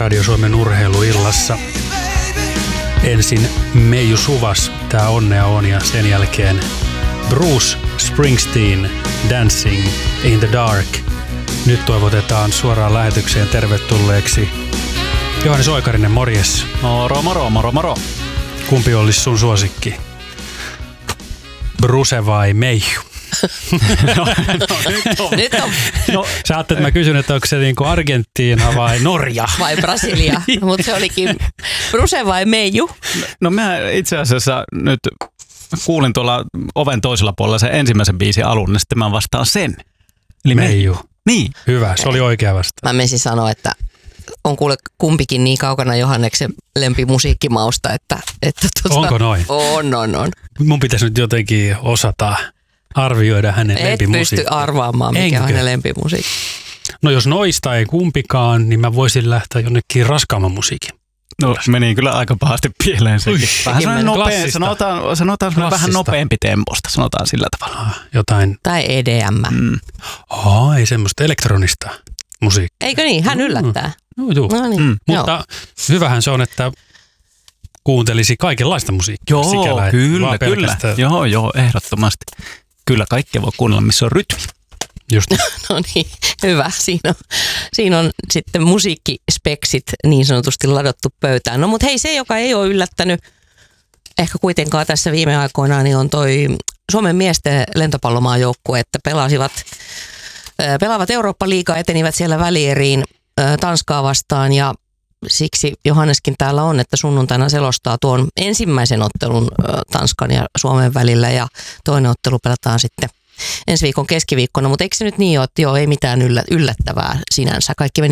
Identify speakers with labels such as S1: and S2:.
S1: Radio Suomen urheiluillassa. Ensin Meiju Suvas, tää onnea on, ja sen jälkeen Bruce Springsteen, Dancing in the Dark. Nyt toivotetaan suoraan lähetykseen tervetulleeksi Johannes Oikarinen, morjes.
S2: Moro.
S1: Kumpi olisi sun suosikki? Bruce vai Meiju?
S2: Nyt on.
S1: Sä ajattelet, että mä kysyn, että onko se niinku Argentiina vai Norja?
S2: Vai Brasilia, mutta se olikin Bruce vai Meiju?
S3: No mä itse asiassa nyt kuulin tuolla oven toisella puolella sen ensimmäisen biisin alun, niin sitten mä vastaan sen.
S1: Eli Meiju.
S3: Niin.
S1: Hyvä, se oli oikea vastaus.
S2: Mä menisin sanoa, että on kuule kumpikin niin kaukana Johanneksen lempimusiikkimausta, että
S1: Onko noin?
S2: On.
S1: Mun pitäisi nyt jotenkin osata arvioida hänen lempimusiikkia.
S2: Et pysty arvaamaan, mikä on hänen lempimusiikki.
S1: No jos noista ei kumpikaan, niin mä voisin lähteä jonnekin raskaamman musiikin.
S3: No meni kyllä aika pahasti pieleen sekin. Vähän sanotaan vähän nopeampi temposta, sanotaan sillä tavalla.
S1: Jotain.
S2: Tai EDM.
S1: Ei semmoista elektronista musiikkia.
S2: Eikö niin? Hän yllättää.
S1: Joo.
S2: No niin.
S1: Mutta hyvähän se on, että kuuntelisi kaikenlaista musiikkia.
S3: Joo,
S1: sikällä,
S3: kyllä. Joo, ehdottomasti. Kyllä kaikkea voi kuunnella, missä on rytmi.
S1: Just.
S2: No niin, hyvä. Siinä on sitten musiikkispeksit niin sanotusti ladottu pöytään. No mutta hei, se joka ei ole yllättänyt ehkä kuitenkaan tässä viime aikoina, niin on toi Suomen miesten lentopallomaajoukkue, että pelaavat Eurooppa-liigaa, etenivät siellä välieriin Tanskaa vastaan, ja siksi Johanneskin täällä on, että sunnuntaina selostaa tuon ensimmäisen ottelun Tanskan ja Suomen välillä, ja toinen ottelu pelataan sitten ensi viikon keskiviikkona, mutta eikö se nyt niin ole, että ei mitään yllättävää sinänsä, kaikki meni